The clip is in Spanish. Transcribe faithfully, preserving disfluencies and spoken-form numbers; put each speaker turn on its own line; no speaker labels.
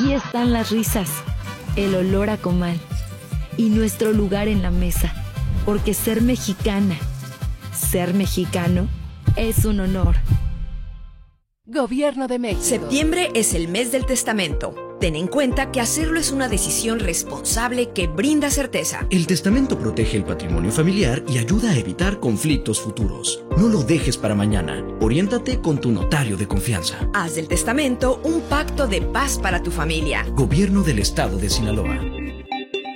Aquí están las risas, el olor a comal y nuestro lugar en la mesa, porque ser mexicana, ser mexicano, es un honor.
Gobierno de México.
Septiembre es el mes del testamento. Ten en cuenta que hacerlo es una decisión responsable que brinda certeza.
El testamento protege el patrimonio familiar y ayuda a evitar conflictos futuros. No lo dejes para mañana. Oriéntate con tu notario de confianza.
Haz del testamento un pacto de paz para tu familia.
Gobierno del Estado de Sinaloa.